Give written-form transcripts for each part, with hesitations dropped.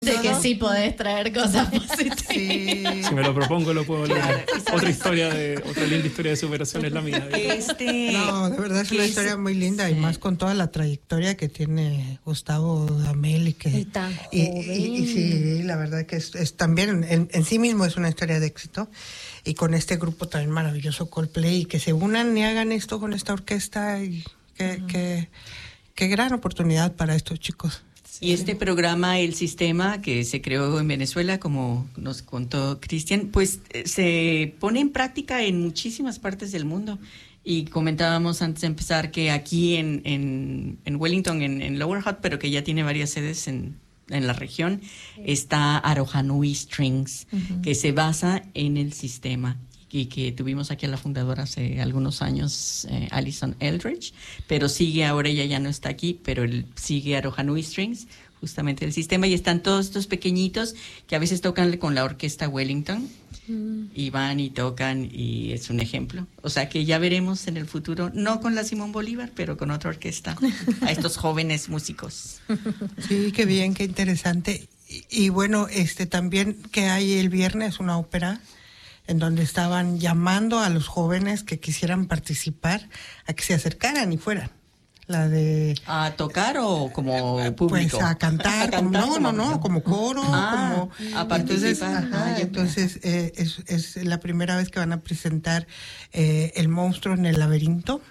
De que sí podés traer cosas positivas. Sí. Si me lo propongo, lo puedo lograr. Claro. Otra linda historia de superación es la mía. No, de verdad es una historia muy linda y más con toda la trayectoria que tiene Gustavo Dudamel y que Y tan joven. y sí, la verdad que es también en sí mismo es una historia de éxito y con este grupo también maravilloso Coldplay y que se unan y hagan esto con esta orquesta y qué gran oportunidad para estos chicos. Y este programa, El Sistema, que se creó en Venezuela, como nos contó Cristian, pues se pone en práctica en muchísimas partes del mundo. Y comentábamos antes de empezar que aquí en Wellington, en Lower Hutt, pero que ya tiene varias sedes en la región, está Arohanui Strings, que se basa en el sistema. Y que tuvimos aquí a la fundadora hace algunos años, Alison Eldridge, pero sigue ahora, ella ya no está aquí, pero él sigue Arohanui Strings, justamente el sistema, y están todos estos pequeñitos que a veces tocan con la orquesta Wellington, y van y tocan, y es un ejemplo. O sea que ya veremos en el futuro, no con la Simón Bolívar, pero con otra orquesta, a estos jóvenes músicos. Sí, qué bien, qué interesante. Y bueno, también que hay el viernes una ópera en donde estaban llamando a los jóvenes que quisieran participar a que se acercaran y fueran. La de... ¿A tocar o como público? Pues a cantar, como coro. A participar. Entonces es la primera vez que van a presentar El monstruo en el laberinto.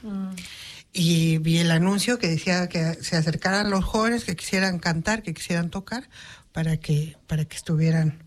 Y vi el anuncio que decía que se acercaran los jóvenes que quisieran cantar, que quisieran tocar, para que estuvieran...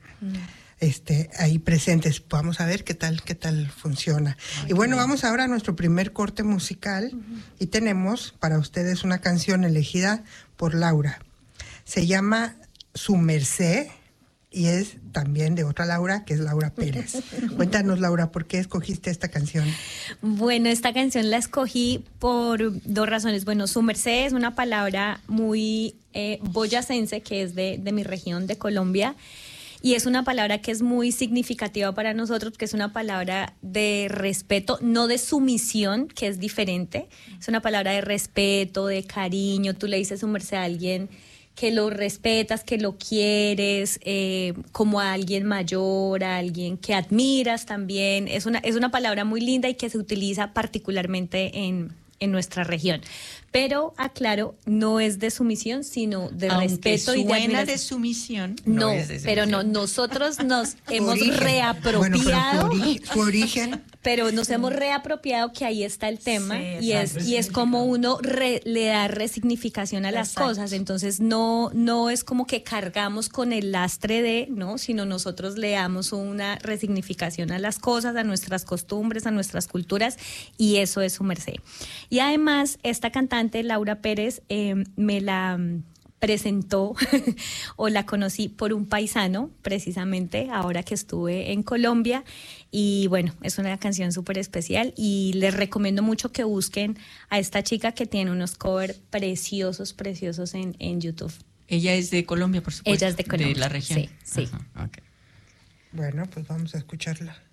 ahí presentes. Vamos a ver qué tal funciona. Y bueno, vamos ahora a nuestro primer corte musical y tenemos para ustedes una canción elegida por Laura. Se llama Su Merced y es también de otra Laura, que es Laura Pérez. Cuéntanos, Laura, ¿por qué escogiste esta canción? Bueno, esta canción la escogí por dos razones. Bueno, Su Merced es una palabra muy boyacense, que es de mi región, de Colombia. Y es una palabra que es muy significativa para nosotros, que es una palabra de respeto, no de sumisión, que es diferente. Es una palabra de respeto, de cariño. Tú le dices su merced a alguien que lo respetas, que lo quieres, como a alguien mayor, a alguien que admiras también. Es una palabra muy linda y que se utiliza particularmente en nuestra región. Pero, aclaro, no es de sumisión, sino de respeto y de admiración. Suena de sumisión. No, es de pero no, nosotros nos hemos reapropiado. Bueno, pero su origen. Pero nos hemos reapropiado que ahí está el tema, Sí, y es como uno le da resignificación a las cosas. Entonces no es como que cargamos con el lastre ¿no? Sino nosotros le damos una resignificación a las cosas, a nuestras costumbres, a nuestras culturas, y eso es su merced. Y además, esta cantante, Laura Pérez, me la presentó o la conocí por un paisano, precisamente, ahora que estuve en Colombia. Y bueno, es una canción súper especial y les recomiendo mucho que busquen a esta chica que tiene unos covers preciosos en YouTube. Ella es de Colombia, por supuesto. Ella es de Colombia. De la región. Sí. Ajá, okay. Bueno, pues vamos a escucharla.